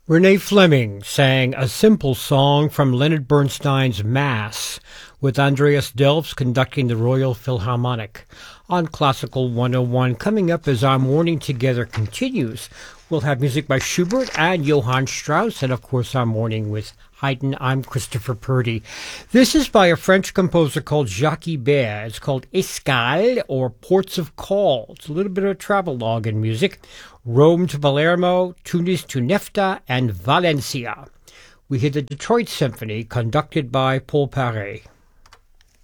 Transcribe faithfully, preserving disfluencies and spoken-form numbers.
Renee Fleming sang a simple song from Leonard Bernstein's Mass, with Andreas Delfs conducting the Royal Philharmonic. On Classical one oh one, coming up as our morning together continues, we'll have music by Schubert and Johann Strauss, and of course our morning with Haydn. I'm Christopher Purdy. This is by a French composer called Jacques Ibert. It's called Escale, or Ports of Call. It's a little bit of a travelogue in music. Rome to Palermo, Tunis to Nefta, and Valencia. We hear the Detroit Symphony conducted by Paul Paret.